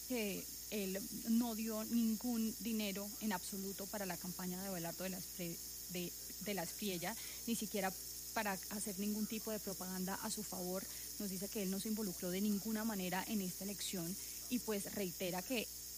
que él no dio ningún dinero en absoluto para la campaña de Abelardo de la Espriella, ni siquiera para hacer ningún tipo de propaganda a su favor. Nos dice que él no se involucró de ninguna manera en esta elección y pues reitera que